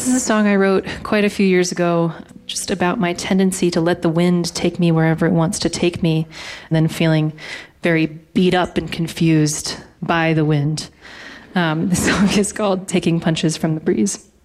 is a song I wrote quite a few years ago, just about my tendency to let the wind take me wherever it wants to take me, and then feeling very beat up and confused by the wind. The song is called Taking Punches from the Breeze.